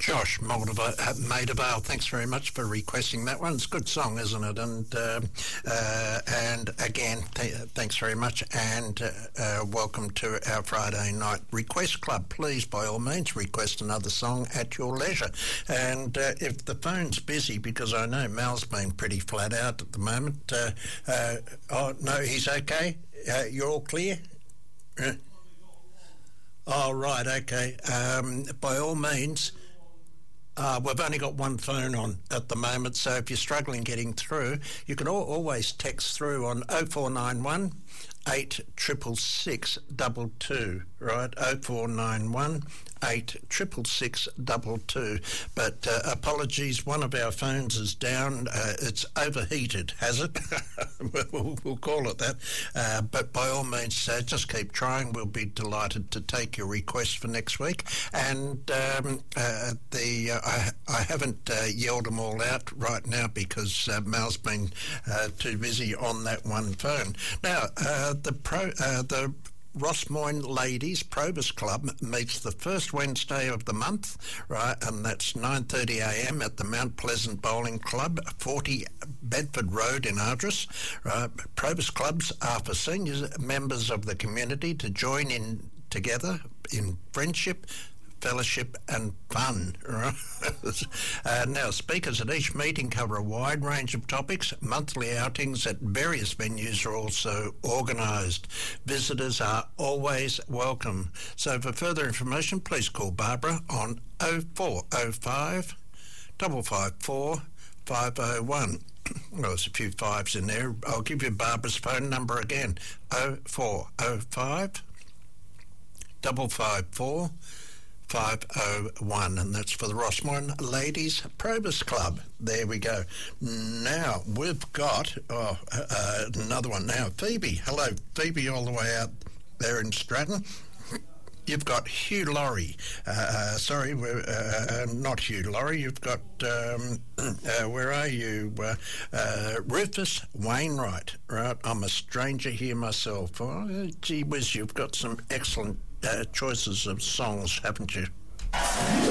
Josh Maidavale, thanks very much for requesting that one. It's a good song, isn't it? And again, thanks very much, and welcome to our Friday night request club. Please, by all means, request another song at your leisure. And if the phone's busy, because I know Mal's been pretty flat out at the moment. Oh no, he's okay. You're all clear. Oh right, okay. By all means. We've only got one phone on at the moment, so if you're struggling getting through, you can always text through on 0491 866 22, right? 0491 866 22. But apologies, one of our phones is down. It's overheated, has it? we'll call it that. But by all means, just keep trying. We'll be delighted to take your request for next week. And I haven't yelled them all out right now because Mal's been too busy on that one phone. Now, the Rossmoyne Ladies Probus Club meets the first Wednesday of the month, right, and that's 9:30 a.m. at the Mount Pleasant Bowling Club, 40 Bedford Road in Ardres. Right. Probus clubs are for senior members of the community to join in together in friendship, fellowship and fun. Right? Now, speakers at each meeting cover a wide range of topics. Monthly outings at various venues are also organised. Visitors are always welcome. So for further information, please call Barbara on 0405 554 501. Well, there's a few fives in there. I'll give you Barbara's phone number again, 0405 554 501, and that's for the Rossmoyne Ladies Probus Club. There we go. Now we've got another one now. Phoebe, hello Phoebe, all the way out there in Stratton. You've got Hugh Laurie. Sorry, not Hugh Laurie. You've got, where are you? Rufus Wainwright, right? I'm a stranger here myself. Oh, gee whiz, you've got some excellent choices of songs, haven't you?